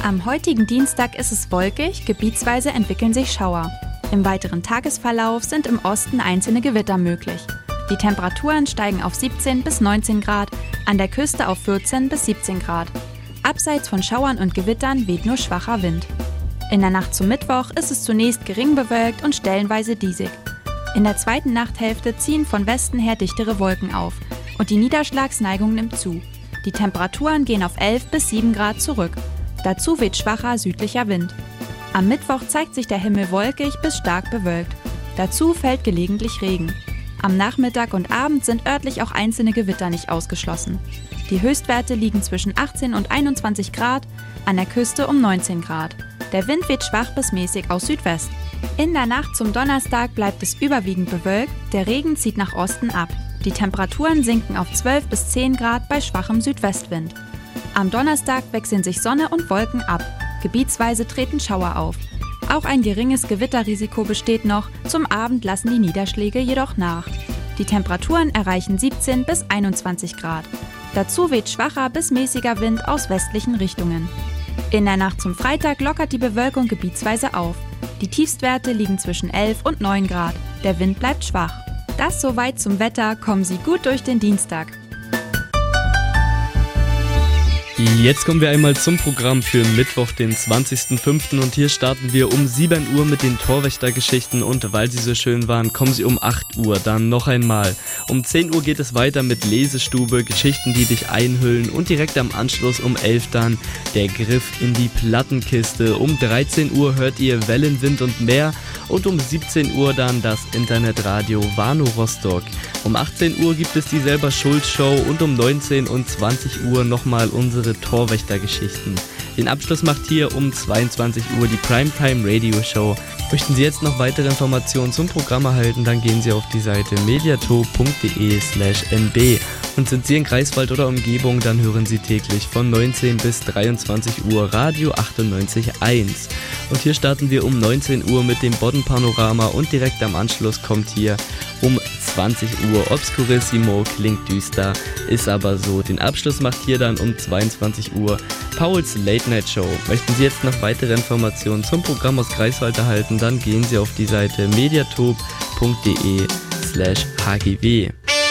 Am heutigen Dienstag ist es wolkig, gebietsweise entwickeln sich Schauer. Im weiteren Tagesverlauf sind im Osten einzelne Gewitter möglich. Die Temperaturen steigen auf 17 bis 19 Grad, an der Küste auf 14 bis 17 Grad. Abseits von Schauern und Gewittern weht nur schwacher Wind. In der Nacht zum Mittwoch ist es zunächst gering bewölkt und stellenweise diesig. In der zweiten Nachthälfte ziehen von Westen her dichtere Wolken auf und die Niederschlagsneigung nimmt zu. Die Temperaturen gehen auf 11 bis 7 Grad zurück. Dazu weht schwacher südlicher Wind. Am Mittwoch zeigt sich der Himmel wolkig bis stark bewölkt. Dazu fällt gelegentlich Regen. Am Nachmittag und Abend sind örtlich auch einzelne Gewitter nicht ausgeschlossen. Die Höchstwerte liegen zwischen 18 und 21 Grad, an der Küste um 19 Grad. Der Wind weht schwach bis mäßig aus Südwest. In der Nacht zum Donnerstag bleibt es überwiegend bewölkt, der Regen zieht nach Osten ab. Die Temperaturen sinken auf 12 bis 10 Grad bei schwachem Südwestwind. Am Donnerstag wechseln sich Sonne und Wolken ab. Gebietsweise treten Schauer auf. Auch ein geringes Gewitterrisiko besteht noch, zum Abend lassen die Niederschläge jedoch nach. Die Temperaturen erreichen 17 bis 21 Grad. Dazu weht schwacher bis mäßiger Wind aus westlichen Richtungen. In der Nacht zum Freitag lockert die Bewölkung gebietsweise auf. Die Tiefstwerte liegen zwischen 11 und 9 Grad. Der Wind bleibt schwach. Das soweit zum Wetter, kommen Sie gut durch den Dienstag. Jetzt kommen wir einmal zum Programm für Mittwoch, den 20.05. und hier starten wir um 7 Uhr mit den Torwächtergeschichten und weil sie so schön waren, kommen sie um 8 Uhr dann noch einmal. Um 10 Uhr geht es weiter mit Lesestube, Geschichten, die dich einhüllen und direkt am Anschluss um 11 dann der Griff in die Plattenkiste. Um 13 Uhr hört ihr Wellen, Wind und Meer und um 17 Uhr dann das Internetradio Warnow Rostock. Um 18 Uhr gibt es die Selber Schuld Show und um 19 und 20 Uhr nochmal unsere Torwächtergeschichten. Den Abschluss macht hier um 22 Uhr die Primetime Radio Show. Möchten Sie jetzt noch weitere Informationen zum Programm erhalten, dann gehen Sie auf die Seite mediatop.de/nb. Und sind Sie in Greifswald oder Umgebung, dann hören Sie täglich von 19 bis 23 Uhr Radio 98.1. Und hier starten wir um 19 Uhr mit dem Bodden-Panorama und direkt am Anschluss kommt hier um 20 Uhr Obscurissimo, klingt düster, ist aber so. Den Abschluss macht hier dann um 22 Uhr Pauls Late Night Show. Möchten Sie jetzt noch weitere Informationen zum Programm aus Greifswald erhalten, dann gehen Sie auf die Seite mediatop.de/hgw.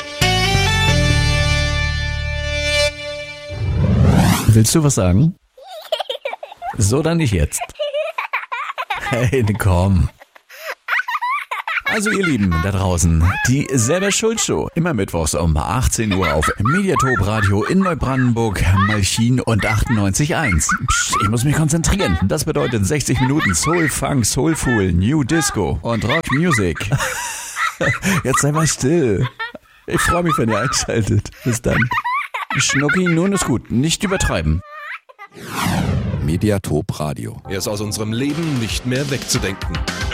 Willst du was sagen? So, dann nicht jetzt. Hey, komm. Also ihr Lieben da draußen, die Selber Schuld Show, immer mittwochs um 18 Uhr auf Mediatop Radio in Neubrandenburg, Malchin und 98.1. Psst, ich muss mich konzentrieren. Das bedeutet 60 Minuten Soul, Funk, Soulful, New Disco und Rock Music. Jetzt sei mal still. Ich freue mich, wenn ihr einschaltet. Bis dann. Schnucki, nun ist gut, nicht übertreiben. Mediatop Radio. Er ist aus unserem Leben nicht mehr wegzudenken.